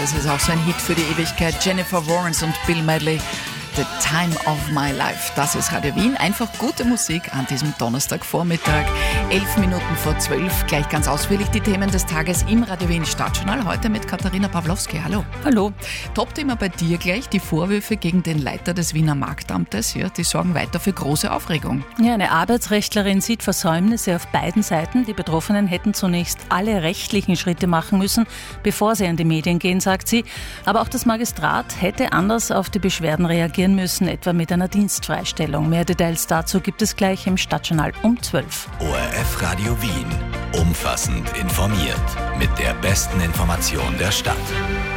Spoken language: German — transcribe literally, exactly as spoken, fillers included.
das ist auch so ein Hit für die Ewigkeit. Jennifer Warnes und Bill Medley. The Time of My Life. Das ist Radio Wien. Einfach gute Musik an diesem Donnerstagvormittag. Elf Minuten vor zwölf. Gleich ganz ausführlich die Themen des Tages im Radio Wien Stadtjournal. Heute mit Katharina Pawlowski. Hallo. Hallo. Top-Thema bei dir gleich. Die Vorwürfe gegen den Leiter des Wiener Marktamtes. Ja, die sorgen weiter für große Aufregung. Ja, eine Arbeitsrechtlerin sieht Versäumnisse auf beiden Seiten. Die Betroffenen hätten zunächst alle rechtlichen Schritte machen müssen, bevor sie an die Medien gehen, sagt sie. Aber auch das Magistrat hätte anders auf die Beschwerden reagieren müssen, etwa mit einer Dienstfreistellung. Mehr Details dazu gibt es gleich im Stadtjournal um zwölf. O R F Radio Wien. Umfassend informiert. Mit der besten Information der Stadt.